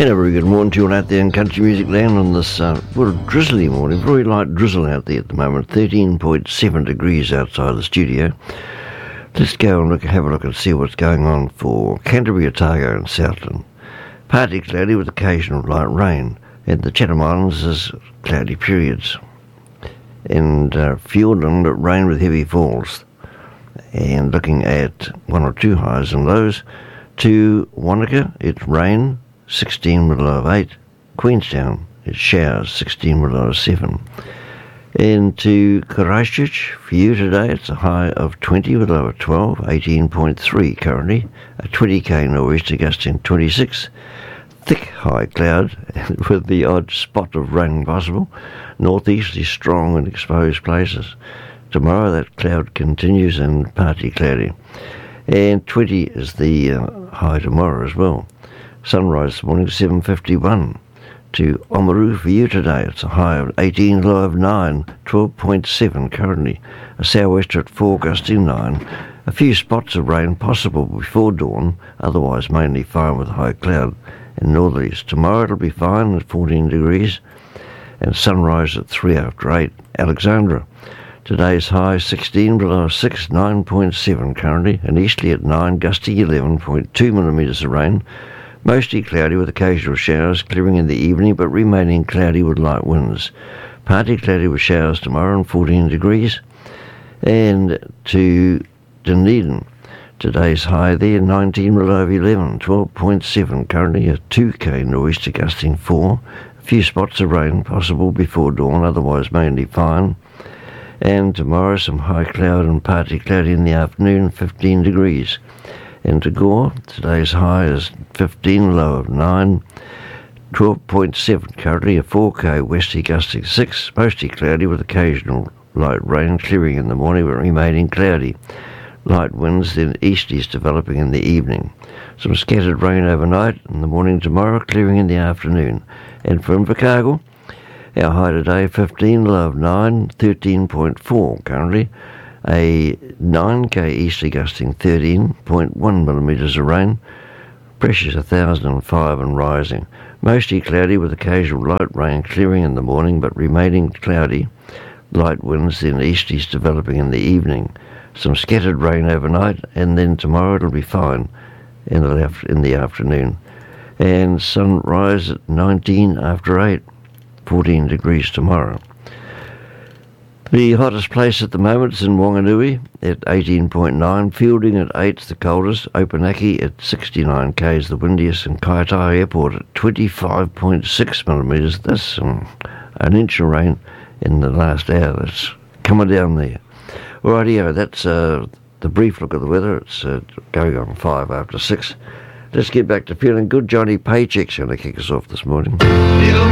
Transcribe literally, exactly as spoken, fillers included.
And a very good morning to you all out there in country music land on this uh, well, drizzly morning. Very light drizzle out there at the moment. thirteen point seven degrees outside the studio. Let's go and look, have a look and see what's going on for Canterbury, Otago and Southland. Partly cloudy with occasional light rain. And the Chatham Islands is cloudy periods. And uh, Fiordland, rain with heavy falls. And looking at one or two highs and lows. To Wanaka, it's rain, sixteen with a low of eight. Queenstown, it's showers, sixteen with a low of seven. And to Christchurch, for you today, it's a high of twenty with a low of twelve, eighteen point three currently. A twenty k nor'easter gusting twenty-six. Thick high cloud with the odd spot of rain possible. Northeasterly strong in exposed places. Tomorrow that cloud continues and partly cloudy. And twenty is the uh, high tomorrow as well. Sunrise this morning, seven fifty-one. To Oamaru for you today, it's a high of eighteen, low of nine, twelve point seven currently. A sou'wester at four, gusting nine. A few spots of rain possible before dawn, otherwise mainly fine with high cloud. And northeast tomorrow it'll be fine at fourteen degrees. And sunrise at three after eight. Alexandra. Today's high sixteen, below six, nine point seven currently, and easterly at nine, gusty eleven point two millimetres of rain. Mostly cloudy with occasional showers, clearing in the evening, but remaining cloudy with light winds. Partly cloudy with showers tomorrow and fourteen degrees. And to Dunedin, today's high there, nineteen, below eleven, twelve point seven currently, a two k nor'easter gusting four. A few spots of rain possible before dawn, otherwise mainly fine. And tomorrow some high cloud and partly cloudy in the afternoon, fifteen degrees. And to Gore, today's high is fifteen, low of nine, twelve point seven currently, a four k westerly gusting six, mostly cloudy with occasional light rain, clearing in the morning but remaining cloudy. Light winds, then easterlies developing in the evening. Some scattered rain overnight, in the morning tomorrow, clearing in the afternoon. And for Invercargill, our high today, fifteen, low of nine, thirteen point four currently. A nine k easterly gusting thirteen point one millimetres of rain. Pressure's one thousand five and rising. Mostly cloudy with occasional light rain clearing in the morning but remaining cloudy. Light winds, then easterlies developing in the evening. Some scattered rain overnight, and then tomorrow it'll be fine in the, in the afternoon. And sunrise at nineteen after eight. fourteen degrees tomorrow. The hottest place at the moment is in Wanganui at eighteen point nine, Fielding at eight, the coldest, Opunake at sixty-nine k's, the windiest, and Kaitaia Airport at twenty-five point six millimetres. That's um, an inch of rain in the last hour that's coming down there. Rightio, that's uh, the brief look at the weather. It's uh, going on five after six. Let's get back to feeling good. Johnny Paycheck's going to kick us off this morning.